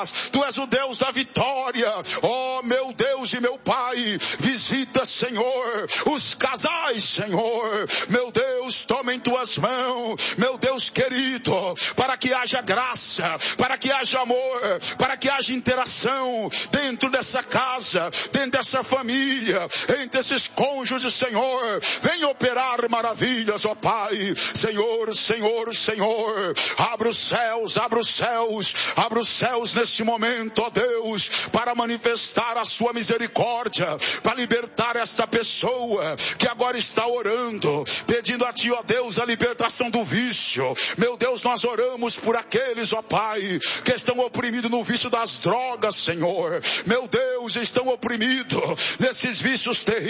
paz, Tu és o Deus da vitória. Ó meu Deus e meu Pai, visita, Senhor, os casais, Senhor. Meu Deus, toma em Tuas mãos, meu Deus querido, para que haja graça, para que haja amor, para que haja interação dentro dessa casa, dentro dessa família, entre esses cônjuges, Senhor. Vem operar maravilhas, ó Pai. Senhor, Senhor, Senhor, abre os céus, abre os céus, abre os céus neste momento, ó Deus, para manifestar a Sua misericórdia, para libertar esta pessoa que agora está orando, pedindo a Ti, ó Deus, a libertação do vício. Meu Deus, nós oramos por aqueles, ó Pai, que estão oprimidos no vício das drogas, Senhor. Meu Deus, estão oprimidos nesses vícios terríveis.